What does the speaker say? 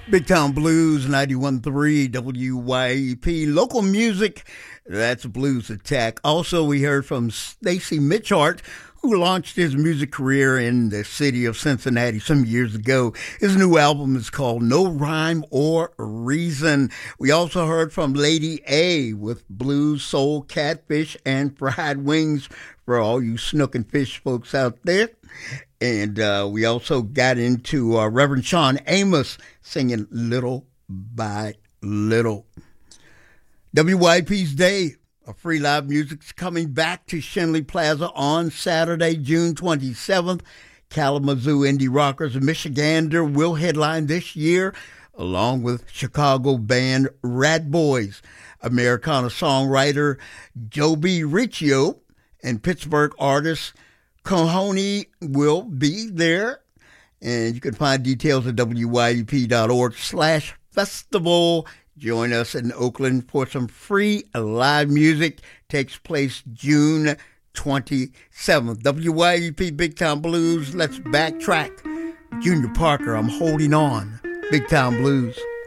Big Town Blues, 91.3 WYEP. Local music, that's Blues Attack. Also, we heard from Stacy Mitchart, who launched his music career in the city of Cincinnati some years ago. His new album is called No Rhyme or Reason. We also heard from Lady A with Blues, Soul, Catfish, and Fried Wings for all you snook and fish folks out there. And we also got into Reverend Sean Amos singing Little by Little. WYP's Day of Free Live Music's coming back to Shenley Plaza on Saturday, June 27th. Kalamazoo Indie Rockers of Michigander will headline this year, along with Chicago band Rat Boys. Americana songwriter Joby Riccio and Pittsburgh artist Cohoney will be there, and you can find details at wyep.org/festival. Join us in Oakland for some free live music. Takes place June 27th. WYEP Big Town Blues. Let's backtrack. Junior Parker, I'm holding on. Big Town Blues.